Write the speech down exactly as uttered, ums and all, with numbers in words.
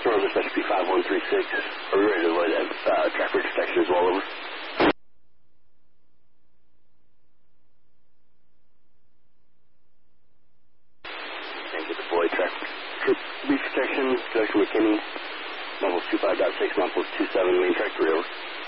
Toronto Dispatch P five one three six. Are we ready to avoid that uh, traffic detection as well? Over. Thank you. Deploy traffic. Beach protection. Production McKinney. Levels two five point six, Levels two seven, main track three over.